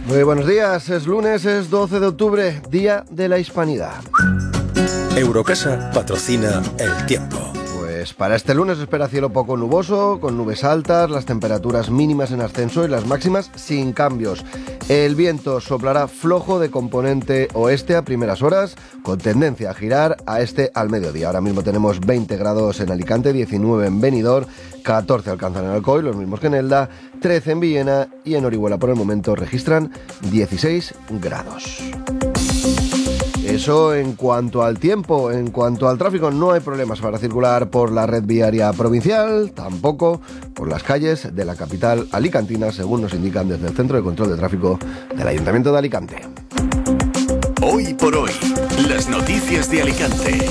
Muy buenos días, es lunes, es 12 de octubre, Día de la Hispanidad. Eurocasa patrocina el tiempo. Pues para este lunes se espera cielo poco nuboso, con nubes altas, las temperaturas mínimas en ascenso y las máximas sin cambios. El viento soplará flojo de componente oeste a primeras horas, con tendencia a girar a este al mediodía. Ahora mismo tenemos 20 grados en Alicante, 19 en Benidorm, 14 alcanzan en Alcoy, los mismos que en Elda, 13 en Villena y en Orihuela por el momento registran 16 grados. Eso en cuanto al tiempo. En cuanto al tráfico, no hay problemas para circular por la red viaria provincial, tampoco por las calles de la capital alicantina, según nos indican desde el Centro de Control de Tráfico del Ayuntamiento de Alicante. Hoy por hoy, las noticias de Alicante.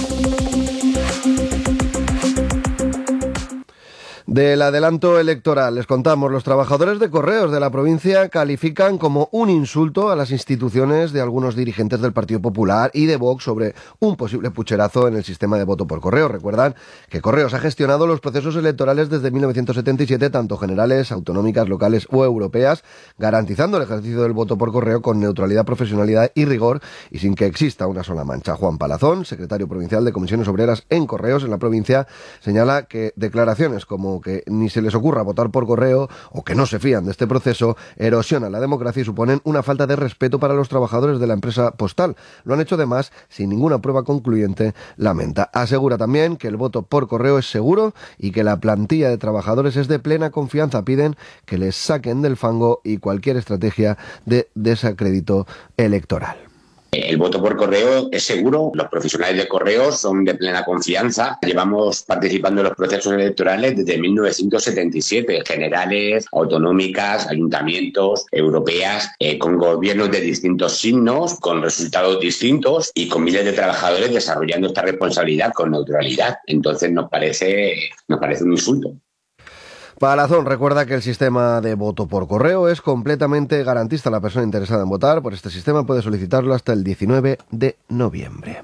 Del adelanto electoral, les contamos, los trabajadores de correos de la provincia califican como un insulto a las instituciones de algunos dirigentes del Partido Popular y de Vox sobre un posible pucherazo en el sistema de voto por correo. Recuerdan que Correos ha gestionado los procesos electorales desde 1977, tanto generales, autonómicas, locales o europeas, garantizando el ejercicio del voto por correo con neutralidad, profesionalidad y rigor y sin que exista una sola mancha. Juan Palazón, secretario provincial de Comisiones Obreras en Correos en la provincia, señala que declaraciones como que ni se les ocurra votar por correo o que no se fían de este proceso erosionan la democracia y suponen una falta de respeto para los trabajadores de la empresa postal. Lo han hecho además sin ninguna prueba concluyente, lamenta. Asegura también que el voto por correo es seguro y que la plantilla de trabajadores es de plena confianza. Piden que les saquen del fango y cualquier estrategia de desacrédito electoral. El voto por correo es seguro, los profesionales de correo son de plena confianza. Llevamos participando en los procesos electorales desde 1977, generales, autonómicas, ayuntamientos, europeas, con gobiernos de distintos signos, con resultados distintos y con miles de trabajadores desarrollando esta responsabilidad con neutralidad. Entonces nos parece un insulto. Palazón recuerda que el sistema de voto por correo es completamente garantista. La persona interesada en votar por este sistema puede solicitarlo hasta el 19 de noviembre.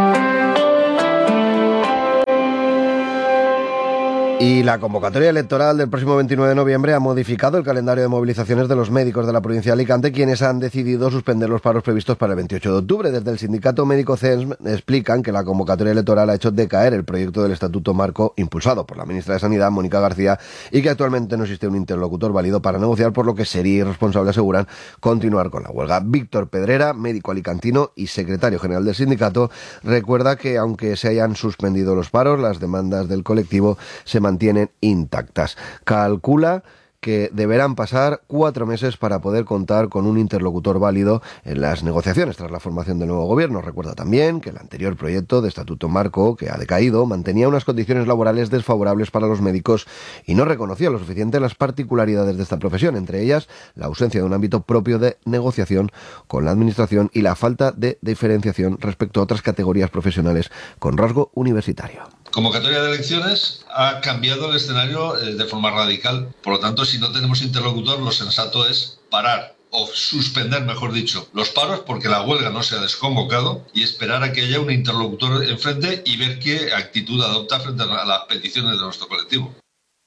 Y la convocatoria electoral del próximo 29 de noviembre ha modificado el calendario de movilizaciones de los médicos de la provincia de Alicante, quienes han decidido suspender los paros previstos para el 28 de octubre. Desde el sindicato médico CESM explican que la convocatoria electoral ha hecho decaer el proyecto del Estatuto Marco impulsado por la ministra de Sanidad, Mónica García, y que actualmente no existe un interlocutor válido para negociar, por lo que sería irresponsable, aseguran, continuar con la huelga. Víctor Pedrera, médico alicantino y secretario general del sindicato, recuerda que aunque se hayan suspendido los paros, las demandas del colectivo se mantienen intactas. Calcula que deberán pasar 4 meses para poder contar con un interlocutor válido en las negociaciones tras la formación del nuevo gobierno. Recuerda también que el anterior proyecto de Estatuto Marco, que ha decaído, mantenía unas condiciones laborales desfavorables para los médicos y no reconocía lo suficiente las particularidades de esta profesión, entre ellas la ausencia de un ámbito propio de negociación con la administración y la falta de diferenciación respecto a otras categorías profesionales con rasgo universitario. Convocatoria de elecciones ha cambiado el escenario de forma radical. Por lo tanto, si no tenemos interlocutor, lo sensato es parar o suspender, mejor dicho, los paros porque la huelga no se ha desconvocado y esperar a que haya un interlocutor enfrente y ver qué actitud adopta frente a las peticiones de nuestro colectivo.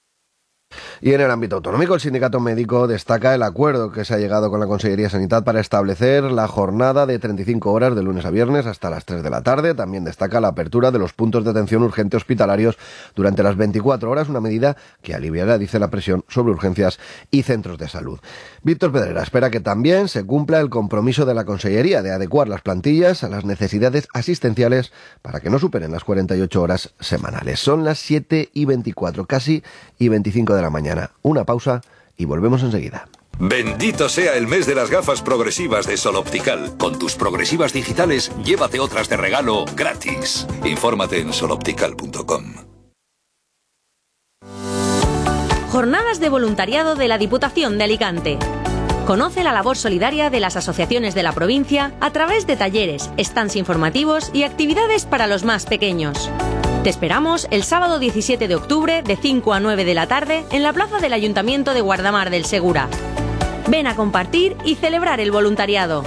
Y en el ámbito autonómico, el sindicato médico destaca el acuerdo que se ha llegado con la Consellería de Sanidad para establecer la jornada de 35 horas de lunes a viernes hasta las 3 de la tarde. También destaca la apertura de los puntos de atención urgente hospitalarios durante las 24 horas, una medida que aliviará, dice, la presión sobre urgencias y centros de salud. Víctor Pedrera espera que también se cumpla el compromiso de la Consellería de adecuar las plantillas a las necesidades asistenciales para que no superen las 48 horas semanales. Son las 7:24, casi y 25 de la mañana. Una pausa y volvemos enseguida. Bendito sea el mes de las gafas progresivas de Sol Optical. Con tus progresivas digitales, llévate otras de regalo gratis. Infórmate en soloptical.com. Jornadas de voluntariado de la Diputación de Alicante. Conoce la labor solidaria de las asociaciones de la provincia a través de talleres, stands informativos y actividades para los más pequeños. Te esperamos el sábado 17 de octubre de 5 a 9 de la tarde en la plaza del Ayuntamiento de Guardamar del Segura. Ven a compartir y celebrar el voluntariado.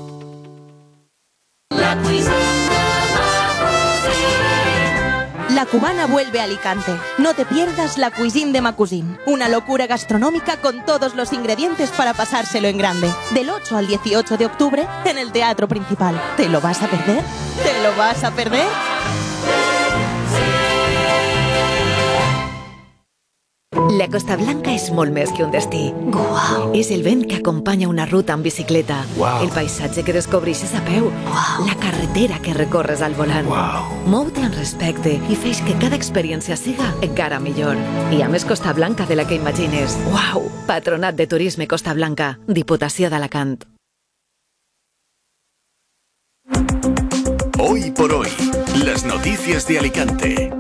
La cubana vuelve a Alicante. No te pierdas la Cuisine de Ma Cuisine, una locura gastronómica con todos los ingredientes para pasárselo en grande. Del 8 al 18 de octubre en el Teatro Principal. ¿Te lo vas a perder? ¿Te lo vas a perder? La Costa Blanca és molt més que un destí. Wow. És el vent que acompanya una ruta en bicicleta. Wow. El paisatge que descobreixes a peu. Wow. La carretera que recorres al volant. Wow. Mou-te amb respecte i feix que cada experiència siga encara millor. Hi ha més Costa Blanca de la que imagines. Wow. Patronat de Turisme Costa Blanca. Diputació d'Alacant. Hoy por hoy, las noticias de Alicante.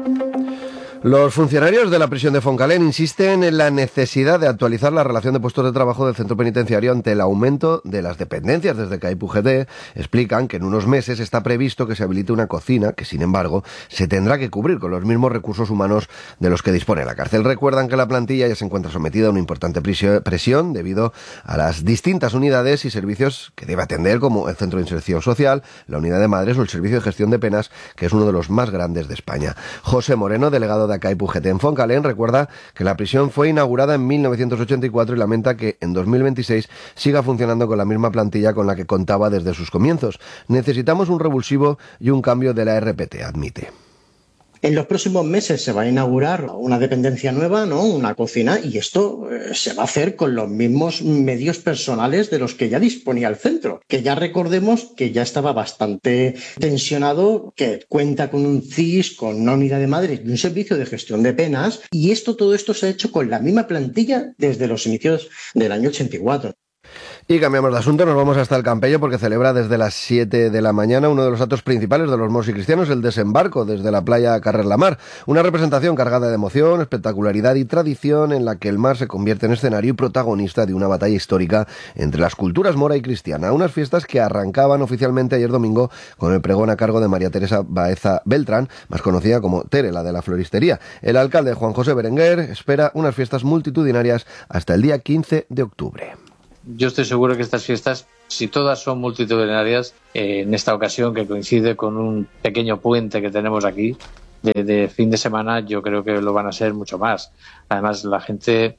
Los funcionarios de la prisión de Foncalén insisten en la necesidad de actualizar la relación de puestos de trabajo del centro penitenciario ante el aumento de las dependencias. Desde CAIP UGT explican que en unos meses está previsto que se habilite una cocina que, sin embargo, se tendrá que cubrir con los mismos recursos humanos de los que dispone la cárcel. Recuerdan que la plantilla ya se encuentra sometida a una importante presión debido a las distintas unidades y servicios que debe atender, como el Centro de Inserción Social, la Unidad de Madres o el Servicio de Gestión de Penas, que es uno de los más grandes de España. José Moreno, delegado de CAIP UGT en Foncalén, recuerda que la prisión fue inaugurada en 1984 y lamenta que en 2026 siga funcionando con la misma plantilla con la que contaba desde sus comienzos. Necesitamos un revulsivo y un cambio de la RPT, admite. En los próximos meses se va a inaugurar una dependencia nueva, ¿no? Una cocina, y esto se va a hacer con los mismos medios personales de los que ya disponía el centro, que ya recordemos que ya estaba bastante tensionado, que cuenta con un CIS, con una unidad de madres y un servicio de gestión de penas, y todo esto se ha hecho con la misma plantilla desde los inicios del año 84. Y cambiamos de asunto, nos vamos hasta el Campello porque celebra desde las 7 de la mañana uno de los actos principales de los moros y cristianos, el desembarco desde la playa Carrer la Mar. Una representación cargada de emoción, espectacularidad y tradición en la que el mar se convierte en escenario y protagonista de una batalla histórica entre las culturas mora y cristiana. Unas fiestas que arrancaban oficialmente ayer domingo con el pregón a cargo de María Teresa Baeza Beltrán, más conocida como Tere, la de la floristería. El alcalde Juan José Berenguer espera unas fiestas multitudinarias hasta el día 15 de octubre. Yo estoy seguro que estas fiestas, si todas son multitudinarias, en esta ocasión que coincide con un pequeño puente que tenemos aquí de fin de semana, yo creo que lo van a ser mucho más. Además, la gente,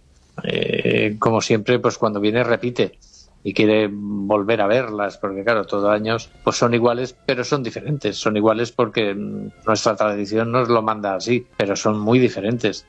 como siempre, pues cuando viene repite y quiere volver a verlas, porque claro, todos los años pues son iguales, pero son diferentes. Son iguales porque nuestra tradición nos lo manda así, pero son muy diferentes.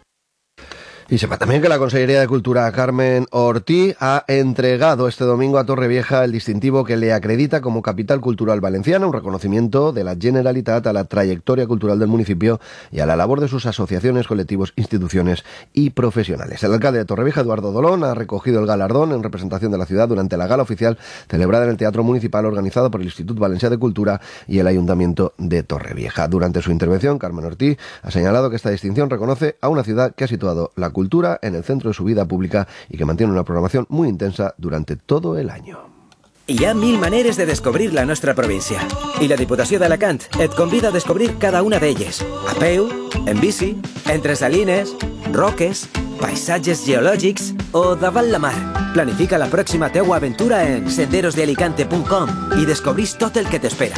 Y sepa también que la Consellería de Cultura Carmen Ortí ha entregado este domingo a Torrevieja el distintivo que le acredita como capital cultural valenciana, un reconocimiento de la Generalitat a la trayectoria cultural del municipio y a la labor de sus asociaciones, colectivos, instituciones y profesionales. El alcalde de Torrevieja, Eduardo Dolón, ha recogido el galardón en representación de la ciudad durante la gala oficial celebrada en el Teatro Municipal organizado por el Institut Valencià de Cultura y el Ayuntamiento de Torrevieja. Durante su intervención, Carmen Ortí ha señalado que esta distinción reconoce a una ciudad que ha situado la cultura en el centro de su vida pública y que mantiene una programación muy intensa durante todo el año. Hi ha 1000 maneres de descobrir la nostra província i la Diputació d'Alacant et convida a descobrir cada una d'elles. A peu, en bici, entre salines, roques, paisatges geològics o davant la mar. Planifica la pròxima teua aventura en senderosdealicante.com i descobrís tot el que t'espera.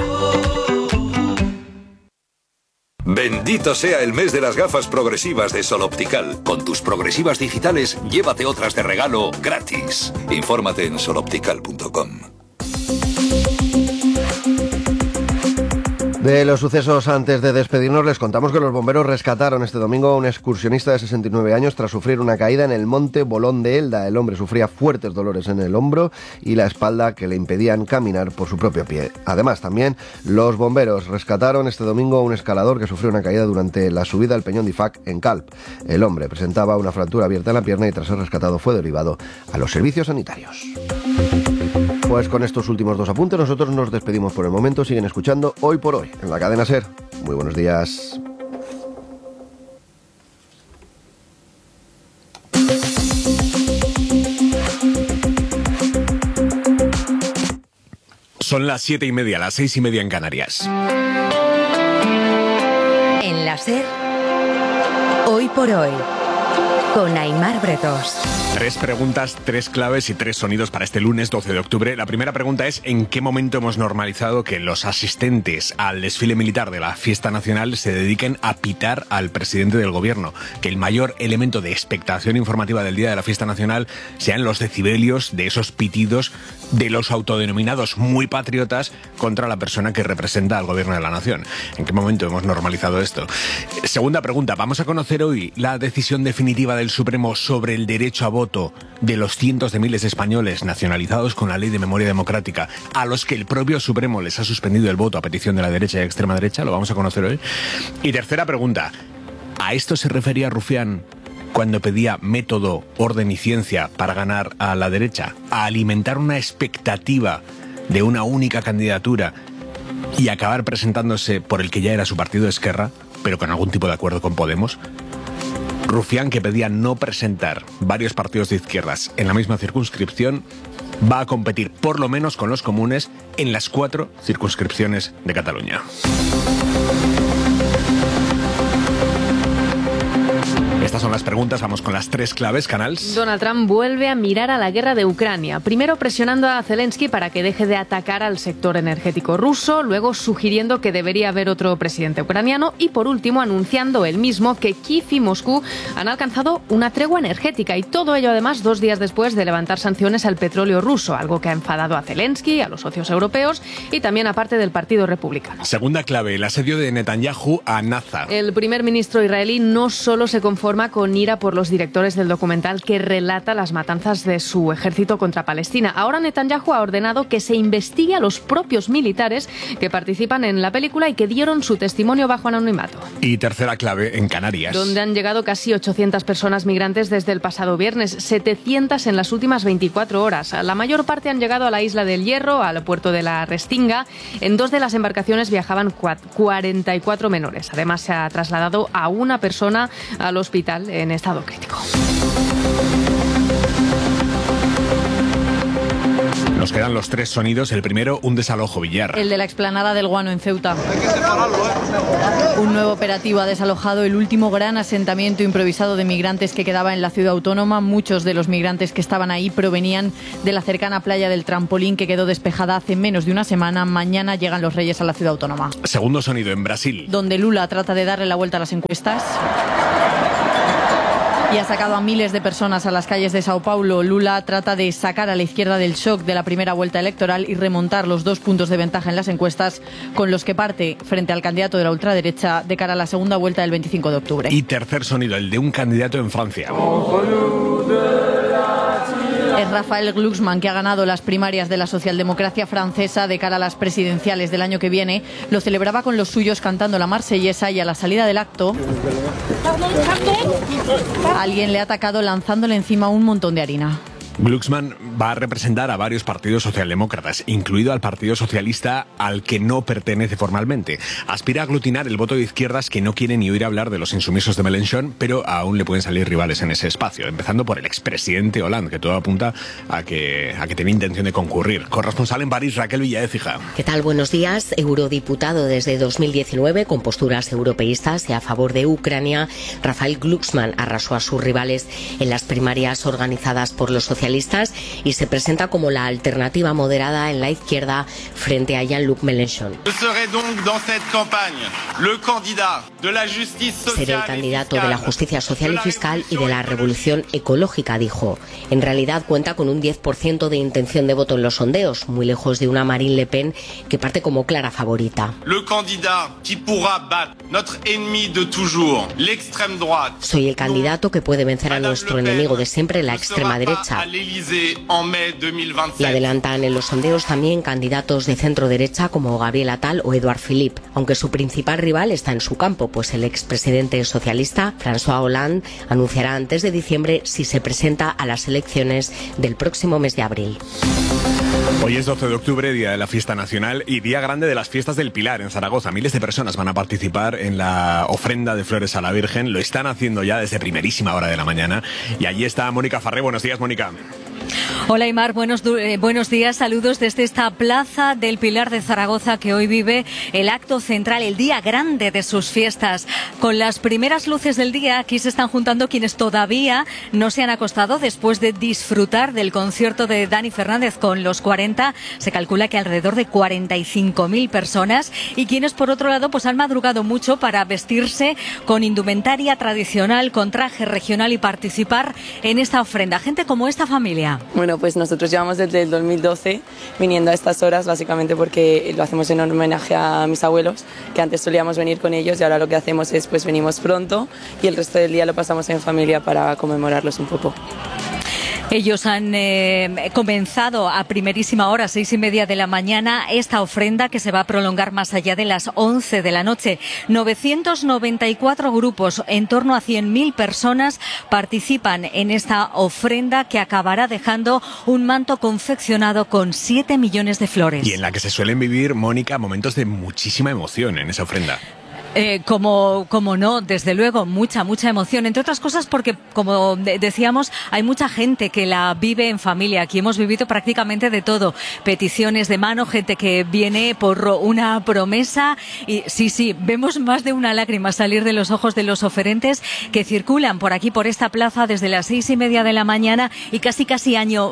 Bendito sea el mes de las gafas progresivas de Sol Optical. Con tus progresivas digitales, llévate otras de regalo gratis. Infórmate en soloptical.com. De los sucesos antes de despedirnos, les contamos que los bomberos rescataron este domingo a un excursionista de 69 años tras sufrir una caída en el monte Bolón de Elda. El hombre sufría fuertes dolores en el hombro y la espalda que le impedían caminar por su propio pie. Además, también los bomberos rescataron este domingo a un escalador que sufrió una caída durante la subida al Peñón d'Ifac en Calp. El hombre presentaba una fractura abierta en la pierna y tras ser rescatado fue derivado a los servicios sanitarios. Pues con estos últimos dos apuntes nosotros nos despedimos por el momento. Siguen escuchando Hoy por Hoy en la cadena SER. Muy buenos días. Son las 7:30, las 6:30 en Canarias. En la SER, Hoy por Hoy, con Aimar Bretos. 3 preguntas, 3 claves y 3 sonidos para este lunes 12 de octubre. La primera pregunta es: ¿en qué momento hemos normalizado que los asistentes al desfile militar de la fiesta nacional se dediquen a pitar al presidente del gobierno? Que el mayor elemento de expectación informativa del día de la fiesta nacional sean los decibelios de esos pitidos de los autodenominados muy patriotas contra la persona que representa al gobierno de la nación. ¿En qué momento hemos normalizado esto? Segunda pregunta: vamos a conocer hoy la decisión definitiva del Supremo sobre el derecho a voto de los cientos de miles de españoles nacionalizados con la Ley de Memoria Democrática, a los que el propio Supremo les ha suspendido el voto a petición de la derecha y extrema derecha. Lo vamos a conocer hoy. Y tercera pregunta: ¿a esto se refería Rufián cuando pedía método, orden y ciencia para ganar a la derecha? ¿A alimentar una expectativa de una única candidatura y acabar presentándose por el que ya era su partido, Esquerra, pero con algún tipo de acuerdo con Podemos? Rufián, que pedía no presentar varios partidos de izquierdas en la misma circunscripción, va a competir por lo menos con los comunes en las 4 circunscripciones de Cataluña. Estas son las preguntas, vamos con las 3 claves, Canals. Donald Trump vuelve a mirar a la guerra de Ucrania, primero presionando a Zelensky para que deje de atacar al sector energético ruso, luego sugiriendo que debería haber otro presidente ucraniano y por último anunciando él mismo que Kiev y Moscú han alcanzado una tregua energética, y todo ello además 2 días después de levantar sanciones al petróleo ruso, algo que ha enfadado a Zelensky, a los socios europeos y también a parte del Partido Republicano. Segunda clave: el asedio de Netanyahu a Naza. El primer ministro israelí no solo se conforma con ira por los directores del documental que relata las matanzas de su ejército contra Palestina. Ahora Netanyahu ha ordenado que se investigue a los propios militares que participan en la película y que dieron su testimonio bajo anonimato. Y tercera clave, en Canarias, donde han llegado casi 800 personas migrantes desde el pasado viernes, 700 en las últimas 24 horas. La mayor parte han llegado a la isla del Hierro, al puerto de la Restinga. En 2 de las embarcaciones viajaban 44 menores. Además, se ha trasladado a una persona al hospital en estado crítico. Nos quedan los 3 sonidos. El primero, un desalojo, Villar. El de la explanada del Guano en Ceuta. Un nuevo operativo ha desalojado el último gran asentamiento improvisado de migrantes que quedaba en la ciudad autónoma. Muchos de los migrantes que estaban ahí provenían de la cercana playa del Trampolín, que quedó despejada hace menos de una semana. Mañana llegan los Reyes a la ciudad autónoma. Segundo sonido, en Brasil, donde Lula trata de darle la vuelta a las encuestas y ha sacado a miles de personas a las calles de Sao Paulo. Lula trata de sacar a la izquierda del shock de la primera vuelta electoral y remontar los 2 puntos de ventaja en las encuestas con los que parte frente al candidato de la ultraderecha de cara a la segunda vuelta del 25 de octubre. Y tercer sonido, el de un candidato en Francia. Es Raphael Glucksmann, que ha ganado las primarias de la socialdemocracia francesa de cara a las presidenciales del año que viene. Lo celebraba con los suyos cantando la marsellesa y a la salida del acto alguien le ha atacado lanzándole encima un montón de harina. Glucksmann va a representar a varios partidos socialdemócratas, incluido al Partido Socialista, al que no pertenece formalmente. Aspira a aglutinar el voto de izquierdas que no quiere ni oír hablar de los insumisos de Mélenchon, pero aún le pueden salir rivales en ese espacio, empezando por el expresidente Hollande, que todo apunta a que tiene intención de concurrir. Corresponsal en París, Raquel Villaécija. ¿Qué tal? Buenos días. Eurodiputado desde 2019, con posturas europeístas y a favor de Ucrania, Raphael Glucksmann arrasó a sus rivales en las primarias organizadas por los socialistas y se presenta como la alternativa moderada en la izquierda frente a Jean-Luc Mélenchon. Seré el candidato de la justicia social y fiscal y de la revolución ecológica, dijo. En realidad cuenta con un 10% de intención de voto en los sondeos, muy lejos de una Marine Le Pen que parte como clara favorita. Soy el candidato que puede vencer a nuestro enemigo de siempre, la extrema derecha. Y adelantan en los sondeos también candidatos de centro derecha como Gabriel Attal o Edouard Philippe, aunque su principal rival está en su campo, pues el expresidente socialista François Hollande anunciará antes de diciembre si se presenta a las elecciones del próximo mes de abril. Hoy es 12 de octubre, día de la fiesta nacional y día grande de las fiestas del Pilar en Zaragoza. Miles de personas van a participar en la ofrenda de flores a la Virgen. Lo están haciendo ya desde primerísima hora de la mañana. Y allí está Mónica Farré. Buenos días, Mónica. Hola Aymar, buenos días, saludos desde esta Plaza del Pilar de Zaragoza que hoy vive el acto central, el día grande de sus fiestas. Con las primeras luces del día aquí se están juntando quienes todavía no se han acostado después de disfrutar del concierto de Dani Fernández con los 40. Se calcula que alrededor de 45.000 personas y quienes por otro lado pues han madrugado mucho para vestirse con indumentaria tradicional, con traje regional y participar en esta ofrenda. Gente como esta familia. Bueno, pues nosotros llevamos desde el 2012 viniendo a estas horas, básicamente porque lo hacemos en homenaje a mis abuelos, que antes solíamos venir con ellos y ahora lo que hacemos es pues venimos pronto y el resto del día lo pasamos en familia para conmemorarlos un poco. Ellos han comenzado a primerísima hora, 6:30 de la mañana, esta ofrenda que se va a prolongar más allá de las 11 de la noche. 994 grupos, en torno a 100.000 personas participan en esta ofrenda que acabará dejando un manto confeccionado con 7 millones de flores. Y en la que se suelen vivir, Mónica, momentos de muchísima emoción en esa ofrenda. Como no, desde luego, mucha emoción. Entre otras cosas porque, como decíamos, hay mucha gente que la vive en familia. Aquí hemos vivido prácticamente de todo. Peticiones de mano, gente que viene por una promesa. Y sí, vemos más de una lágrima salir de los ojos de los oferentes que circulan por aquí, por esta plaza, desde las 6:30 de la mañana y casi año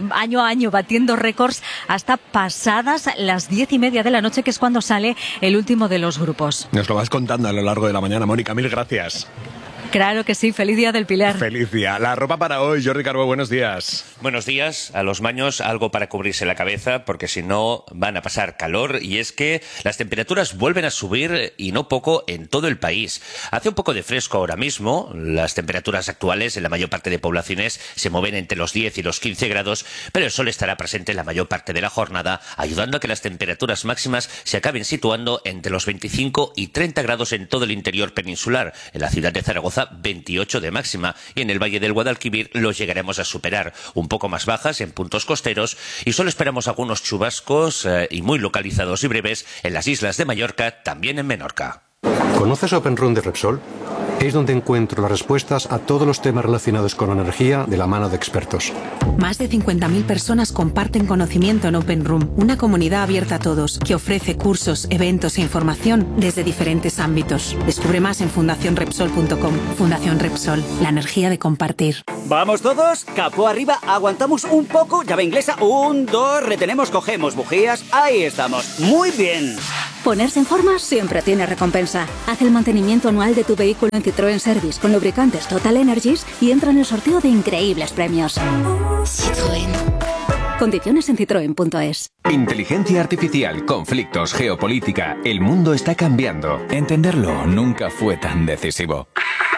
a año batiendo récords hasta pasadas las 10:30 de la noche, que es cuando sale el último de los grupos. Nos lo vas contando a lo largo de la mañana, Mónica, mil gracias. Claro que sí, feliz día del Pilar. Feliz día. La ropa para hoy, Jordi Carbó, buenos días. Buenos días. A los maños algo para cubrirse la cabeza, porque si no van a pasar calor, y es que las temperaturas vuelven a subir y no poco en todo el país. Hace un poco de fresco ahora mismo, las temperaturas actuales en la mayor parte de poblaciones se mueven entre los 10 y los 15 grados, pero el sol estará presente en la mayor parte de la jornada, ayudando a que las temperaturas máximas se acaben situando entre los 25 y 30 grados en todo el interior peninsular. En la ciudad de Zaragoza 28 de máxima y en el Valle del Guadalquivir los llegaremos a superar, un poco más bajas en puntos costeros y solo esperamos algunos chubascos y muy localizados y breves en las islas de Mallorca, también en Menorca. ¿Conoces Open Room de Repsol? Es donde encuentro las respuestas a todos los temas relacionados con la energía de la mano de expertos. Más de 50.000 personas comparten conocimiento en Open Room, una comunidad abierta a todos que ofrece cursos, eventos e información desde diferentes ámbitos. Descubre más en fundacionrepsol.com. Fundación Repsol, la energía de compartir. ¿Vamos todos? Capó arriba, aguantamos un poco, llave inglesa, 1, 2, retenemos, cogemos bujías, ahí estamos. Muy bien. Ponerse en forma siempre tiene recompensa. Haz el mantenimiento anual de tu vehículo en Citroën Service con lubricantes Total Energies y entra en el sorteo de increíbles premios. Citroën. Condiciones en citroen.es. Inteligencia artificial, conflictos, geopolítica. El mundo está cambiando. Entenderlo nunca fue tan decisivo.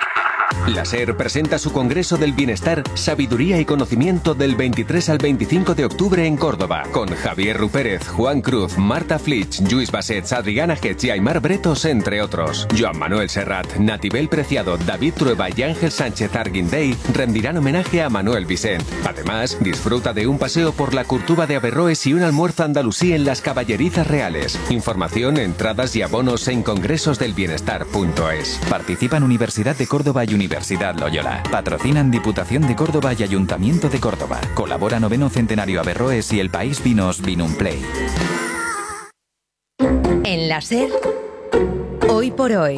La SER presenta su Congreso del Bienestar, Sabiduría y Conocimiento del 23 al 25 de octubre en Córdoba, con Javier Rupérez, Juan Cruz, Marta Flitsch, Lluís Bassets, Adriana Getz y Aymar Bretos, entre otros. Joan Manuel Serrat, Natibel Preciado, David Trueba y Ángel Sánchez Arguindey rendirán homenaje a Manuel Vicent. Además, disfruta de un paseo por la Curtuba de Averroes y un almuerzo andalusí en las Caballerizas Reales. Información, entradas y abonos en congresosdelbienestar.es. Participan Universidad de Córdoba y Universidad Loyola. Patrocinan Diputación de Córdoba y Ayuntamiento de Córdoba. Colabora 9º Centenario Averroes y El País Vinos Vinumplay. En la SER, Hoy por Hoy,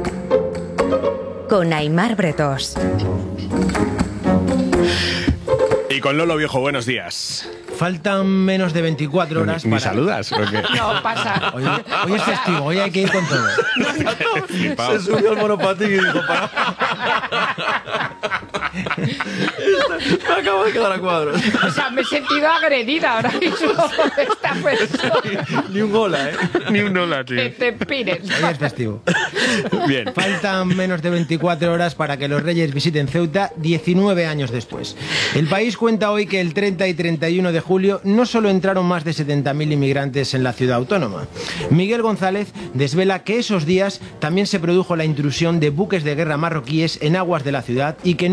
con Aymar Bretos. Y con Lolo Viejo, buenos días. Faltan menos de 24 horas ¿Me para... saludas? Porque... No, pasa. Hoy es festivo, hoy hay que ir con todo. Se subió al monopatín y dijo, para... Me acabo de quedar a cuadros. O sea, me he sentido agredida ahora mismo por esta persona. Ni un hola, ¿eh? Ni un hola, tío. Que te pires. Hoy es festivo. Bien. Faltan menos de 24 horas para que los Reyes visiten Ceuta 19 años después. El país cuenta hoy que el 30 y 31 de julio no solo entraron más de 70.000 inmigrantes en la ciudad autónoma. Miguel González desvela que esos días también se produjo la intrusión de buques de guerra marroquíes en aguas de la ciudad y que no fue un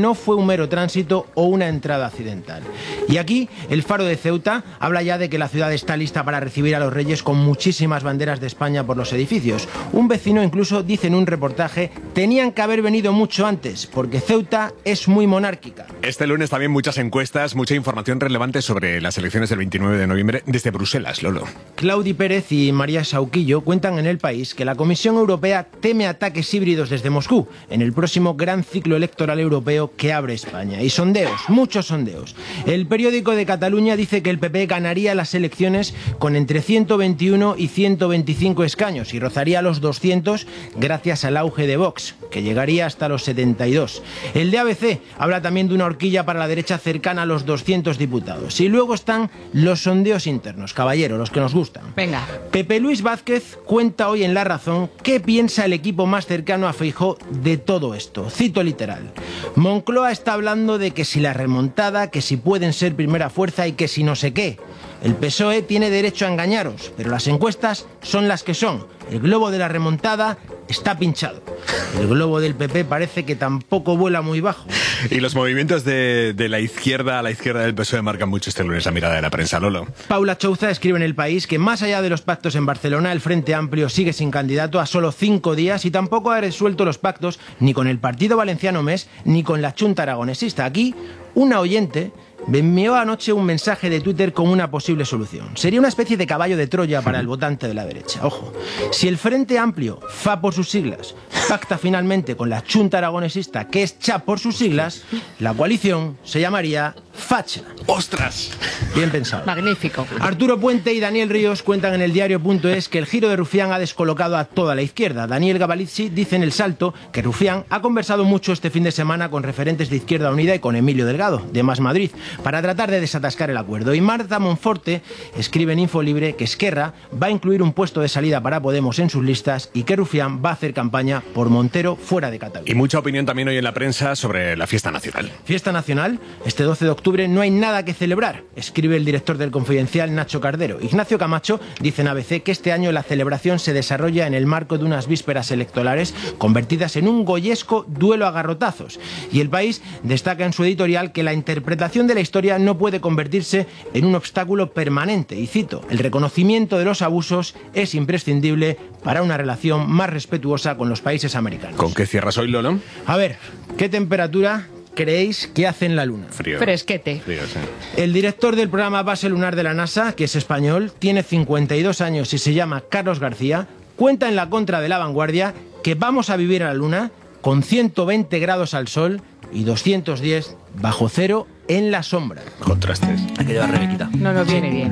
mero tránsito o una entrada accidental. Y aquí, el Faro de Ceuta habla ya de que la ciudad está lista para recibir a los reyes con muchísimas banderas de España por los edificios. Un vecino incluso dice en un reportaje: tenían que haber venido mucho antes, porque Ceuta es muy monárquica. Este lunes también muchas encuestas, mucha información relevante sobre las elecciones del 29 de noviembre desde Bruselas, Lolo. Claudi Pérez y María Sauquillo cuentan en El País que la Comisión Europea teme ataques híbridos desde Moscú en el próximo gran ciclo electoral europeo que abre España. Y sondeos, muchos sondeos. El periódico de Cataluña dice que el PP ganaría las elecciones con entre 121 y 125 escaños y rozaría los 200 gracias al auge de Vox, que llegaría hasta los 72. El de ABC habla también de una horquilla para la derecha cercana a los 200 diputados. Y luego están los sondeos internos, caballero, los que nos gustan. Venga. Pepe Luis Vázquez cuenta hoy en La Razón qué piensa el equipo más cercano a Feijóo de todo esto. Cito literal: Moncloa está hablando de que si la remontada, que si pueden ser primera fuerza y que si no sé qué. El PSOE tiene derecho a engañaros, pero las encuestas son las que son. El globo de la remontada está pinchado. El globo del PP parece que tampoco vuela muy bajo. Y los movimientos de la izquierda a la izquierda del PSOE marcan mucho este lunes la mirada de la prensa, Lolo. Paula Chouza escribe en El País que más allá de los pactos en Barcelona, el Frente Amplio sigue sin candidato a solo 5 días y tampoco ha resuelto los pactos ni con el Partido Valenciano MES ni con la Chunta Aragonesista. Aquí, una oyente me envió anoche un mensaje de Twitter con una posible solución. Sería una especie de caballo de Troya para el votante de la derecha. Ojo, si el Frente Amplio, FA por sus siglas, pacta finalmente con la Chunta Aragonesista, que es CHA por sus siglas, la coalición se llamaría Facha. ¡Ostras! Bien pensado. Magnífico. Arturo Puente y Daniel Ríos cuentan en el diario.es que el giro de Rufián ha descolocado a toda la izquierda. Daniel Gavalizzi dice en El Salto que Rufián ha conversado mucho este fin de semana con referentes de Izquierda Unida y con Emilio Delgado, de Más Madrid, para tratar de desatascar el acuerdo. Y Marta Monforte escribe en Infolibre que Esquerra va a incluir un puesto de salida para Podemos en sus listas y que Rufián va a hacer campaña por Montero fuera de Cataluña. Y mucha opinión también hoy en la prensa sobre la fiesta nacional. ¿Fiesta nacional? Este 12 de octubre no hay nada que celebrar, escribe el director del Confidencial, Nacho Cardero. Ignacio Camacho dice en ABC que este año la celebración se desarrolla en el marco de unas vísperas electorales convertidas en un goyesco duelo a garrotazos. Y El País destaca en su editorial que la interpretación de la historia no puede convertirse en un obstáculo permanente. Y cito: el reconocimiento de los abusos es imprescindible para una relación más respetuosa con los países americanos. ¿Con qué cierras hoy, Lolo? A ver, ¿qué temperatura creéis que hace en la Luna? Frío. Fresquete. Frío, sí. El director del programa Base Lunar de la NASA, que es español, tiene 52 años y se llama Carlos García, cuenta en la Contra de La Vanguardia que vamos a vivir a la Luna con 120 grados al sol y 210 bajo cero en la sombra. Contrastes. Hay que llevar Rebequita. No nos viene bien.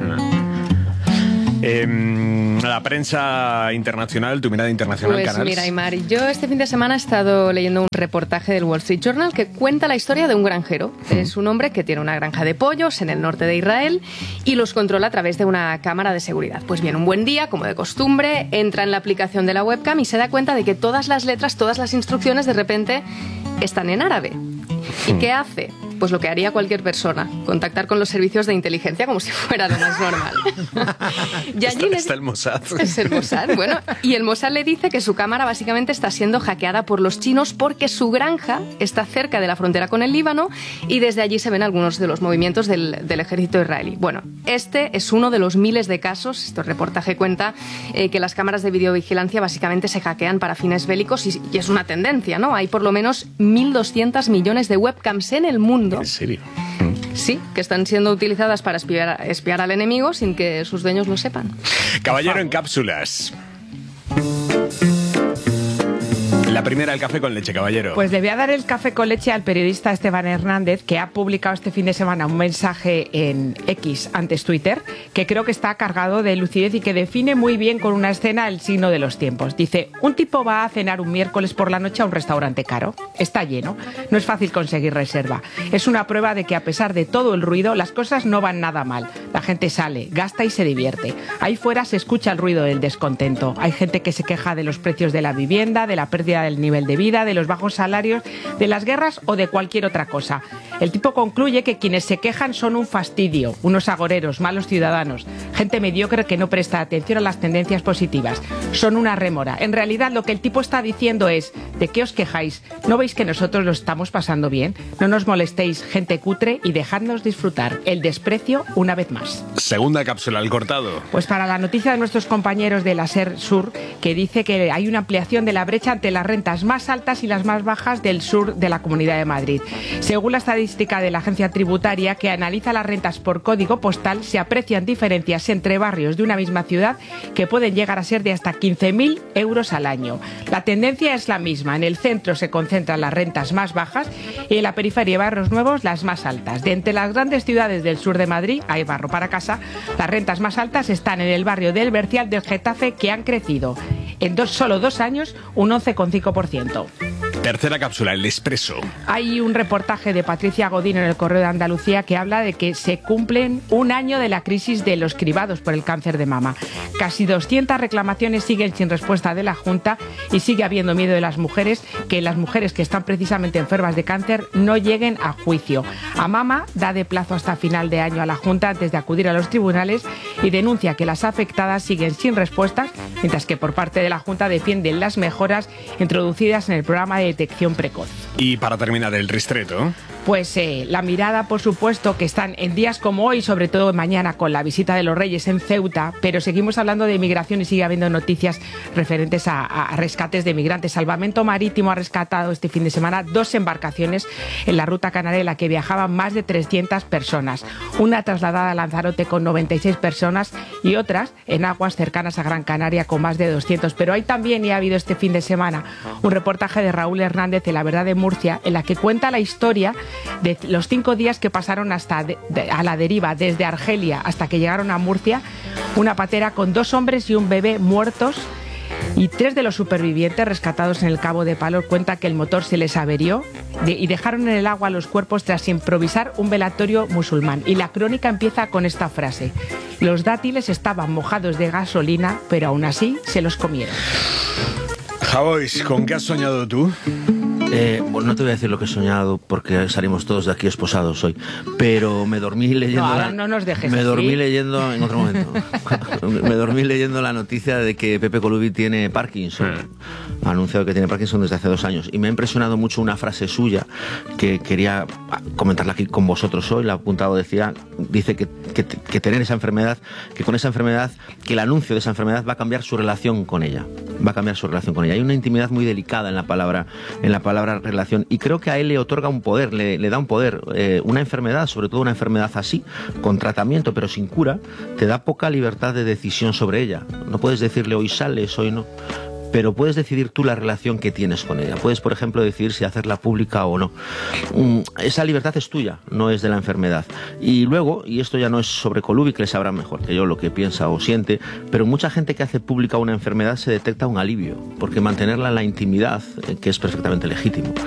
La prensa internacional, tu mirada internacional, Pues Canals. mira, Aymar, yo este fin de semana he estado leyendo un reportaje del Wall Street Journal que cuenta la historia de un granjero. Es un hombre que tiene una granja de pollos en el norte de Israel y los controla a través de una cámara de seguridad. Pues bien, un buen día, como de costumbre, entra en la aplicación de la webcam y se da cuenta de que todas las letras, todas las instrucciones de repente están en árabe. ¿Y qué hace? Pues lo que haría cualquier persona, contactar con los servicios de inteligencia como si fuera lo más normal. Y allí está el Mossad. Es el Mossad, bueno. Y el Mossad le dice que su cámara básicamente está siendo hackeada por los chinos porque su granja está cerca de la frontera con el Líbano y desde allí se ven algunos de los movimientos del ejército israelí. Bueno, este es uno de los miles de casos. Este reportaje cuenta que las cámaras de videovigilancia básicamente se hackean para fines bélicos y es una tendencia, ¿no? Hay por lo menos 1.200 millones de webcams en el mundo. ¿En serio? Sí, que están siendo utilizadas para espiar al enemigo sin que sus dueños lo sepan. Caballero en cápsulas. La primera, el café con leche, caballero. Pues le voy a dar el café con leche al periodista Esteban Hernández, que ha publicado este fin de semana un mensaje en X, antes Twitter, que creo que está cargado de lucidez y que define muy bien con una escena el signo de los tiempos. Dice: un tipo va a cenar un miércoles por la noche a un restaurante caro. Está lleno. No es fácil conseguir reserva. Es una prueba de que a pesar de todo el ruido, las cosas no van nada mal. La gente sale, gasta y se divierte. Ahí fuera se escucha el ruido del descontento. Hay gente que se queja de los precios de la vivienda, de la pérdida del nivel de vida, de los bajos salarios, de las guerras o de cualquier otra cosa. El tipo concluye que quienes se quejan son un fastidio, unos agoreros, malos ciudadanos, gente mediocre que no presta atención a las tendencias positivas. Son una rémora. En realidad lo que el tipo está diciendo es: ¿de qué os quejáis? ¿No veis que nosotros lo estamos pasando bien? No nos molestéis, gente cutre, y dejadnos disfrutar. El desprecio una vez más. Segunda cápsula, el cortado. Pues para la noticia de nuestros compañeros de la SER Sur, que dice que hay una ampliación de la brecha entre las rentas más altas y las más bajas del sur de la Comunidad de Madrid. Según la estadística de la agencia tributaria, que analiza las rentas por código postal, se aprecian diferencias entre barrios de una misma ciudad que pueden llegar a ser de hasta 15.000 euros al año. La tendencia es la misma. En el centro se concentran las rentas más bajas y en la periferia y barrios nuevos las más altas. De entre las grandes ciudades del sur de Madrid, hay barro para casa, las rentas más altas están en el barrio del Bercial del Getafe, que han crecido en solo 2 años un 11,5%. Tercera cápsula, el expreso. Hay un reportaje de Patricia Godín en el Correo de Andalucía que habla de que se cumplen 1 año de la crisis de los cribados por el cáncer de mama. Casi 200 reclamaciones siguen sin respuesta de la Junta y sigue habiendo miedo de las mujeres que están precisamente enfermas de cáncer no lleguen a juicio. Amama da de plazo hasta final de año a la Junta antes de acudir a los tribunales y denuncia que las afectadas siguen sin respuestas, mientras que por parte de la Junta defienden las mejoras introducidas en el programa de detección precoz. Y para terminar, el ristreto. Pues la mirada, por supuesto, que están en días como hoy, sobre todo mañana con la visita de los Reyes en Ceuta, pero seguimos hablando de migración y sigue habiendo noticias referentes a rescates de migrantes. Salvamento Marítimo ha rescatado este fin de semana 2 embarcaciones en la ruta canaria en la que viajaban más de 300 personas. Una trasladada a Lanzarote con 96 personas y otras en aguas cercanas a Gran Canaria con más de 200. Pero hay también, y ha habido este fin de semana, un reportaje de Raúl Hernández de La Verdad de Murcia, en la que cuenta la historia de los 5 días que pasaron hasta a la deriva desde Argelia hasta que llegaron a Murcia, una patera con 2 hombres y un bebé muertos, y 3 de los supervivientes rescatados en el Cabo de Palos cuenta que el motor se les averió y dejaron en el agua los cuerpos tras improvisar un velatorio musulmán. Y la crónica empieza con esta frase: los dátiles estaban mojados de gasolina, pero aún así se los comieron. Javois, ¿con qué has soñado tú? Bueno, no te voy a decir lo que he soñado porque salimos todos de aquí esposados hoy, pero me dormí leyendo... No, ahora no nos dejes me así. dormí leyendo, en otro momento, me dormí leyendo la noticia de que Pepe Colubi tiene Parkinson. Ha anunciado que tiene Parkinson desde hace 2 años y me ha impresionado mucho una frase suya que quería comentarla aquí con vosotros hoy. La ha apuntado, dice que tener esa enfermedad, que con esa enfermedad, que el anuncio de esa enfermedad va a cambiar su relación con ella. Va a cambiar su relación con ella. Hay una intimidad muy delicada en la palabra relación, y creo que a él le otorga un poder, le da un poder. Una enfermedad, sobre todo una enfermedad así, con tratamiento pero sin cura, te da poca libertad de decisión sobre ella. No puedes decirle hoy sales, hoy no, pero puedes decidir tú la relación que tienes con ella. Puedes, por ejemplo, decidir si hacerla pública o no. Esa libertad es tuya, no es de la enfermedad. Y luego, y esto ya no es sobre Colubi, que le sabrá mejor que yo lo que piensa o siente, pero mucha gente que hace pública una enfermedad se detecta un alivio, porque mantenerla en la intimidad, que es perfectamente legítimo.